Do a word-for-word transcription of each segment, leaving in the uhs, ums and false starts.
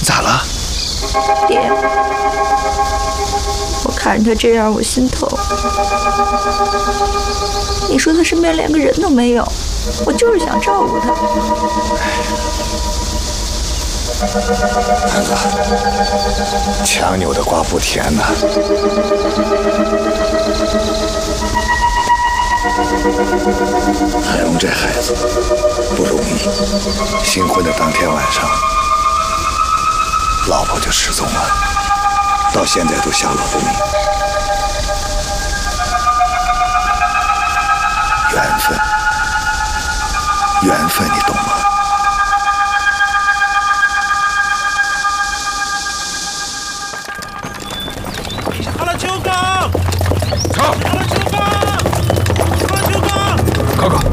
咋了？ 爹，我看着他这样，我心疼。你说他身边连个人都没有，我就是想照顾他。 韩哥，强扭的瓜不甜呐。海荣这孩子不容易，新婚的当天晚上，老婆就失踪了，到现在都下落不明。缘分，缘分，你懂吗？ 阿拉秋刚， 走！ 阿拉秋刚，阿拉秋刚， 哥哥。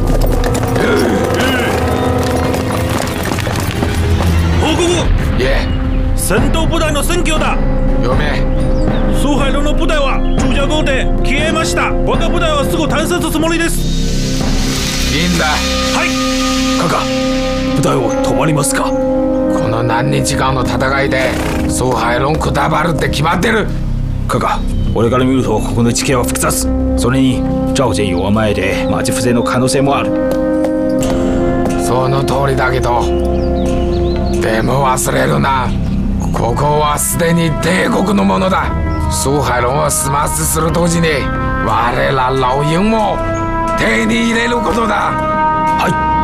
報告。 ええ。 戦闘部隊の選挙だ。 嫁。 蘇海楼の部隊は駐車場で消えました。我が部隊はすぐ探索つもりです。 いいんだ。 はい。 カカ、 部隊を止まりますか。 この何日間の戦いで蘇海龍くたばるって決まってる。 カカ、俺から見るとここの地形は複雑。それに赵建陽は前で町不正の可能性もある。 その通りだけど、でも忘れるな。ここはすでに帝国のものだ。蘇海龍を始末するときに我ら老鷹も手に入れることだ。 はい。